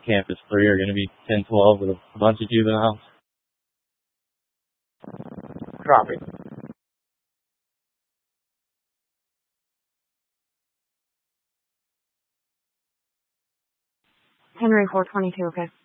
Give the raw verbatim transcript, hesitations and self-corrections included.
Campus three are going to be ten twelve with a bunch of juveniles. Copy. Henry four twenty-two, okay.